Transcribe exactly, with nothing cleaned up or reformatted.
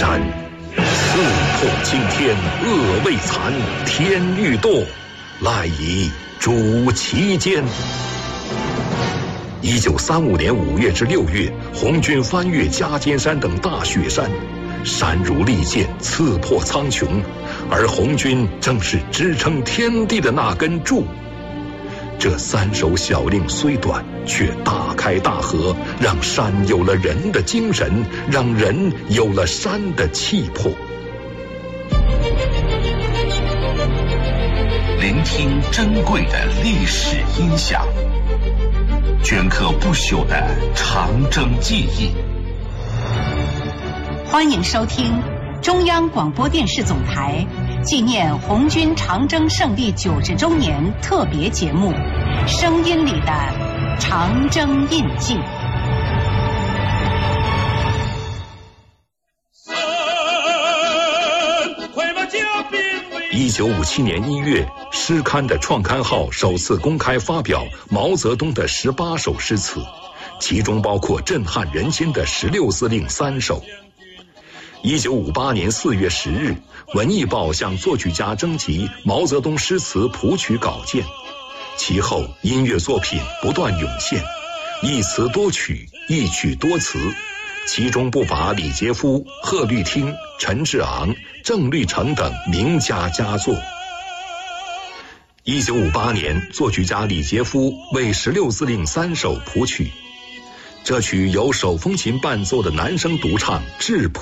山，刺破青天，恶未残，天欲堕，赖以主其间。一九三五年五月至六月，红军翻越夹尖山等大雪山，山如利剑，刺破苍穹，而红军正是支撑天地的那根柱。这三首小令虽短，却大开大合，让山有了人的精神，让人有了山的气魄。 聆听珍贵的历史音响，镌刻不朽的长征记忆。 欢迎收听中央广播电视总台纪念红军长征胜利九十周年特别节目《声音里的长征印记》。 一九五七年一月，诗刊的创刊号首次公开发表毛泽东的十八首诗词，其中包括震撼人心的十六字令三首。一九五八年四月十日，文艺报向作曲家征集毛泽东诗词谱曲稿件，其后音乐作品不断涌现，一词多曲，一曲多词，其中不乏李杰夫、贺绿汀、陈志昂、郑律成等名家佳作。一九五八年，作曲家李杰夫为十六字令三首谱曲，这曲由手风琴伴奏的男声独唱质朴